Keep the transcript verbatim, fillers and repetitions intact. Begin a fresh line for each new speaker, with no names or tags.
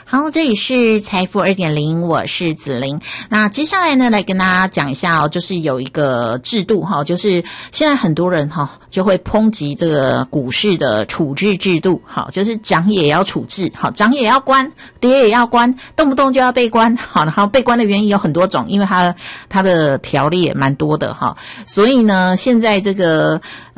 好，这里是财富 二点零， 我是子玲。那接下来呢，来跟大家讲一下哦，就是有一个制度哈，就是现在很多人哈就会抨击这个股市的处置制度，好，就是涨也要处置，好，涨也要关，跌也要关，动不动就要被关，好，然后被关的原因有很多种，因为它它的条例也蛮多的哈，所以呢，现在这个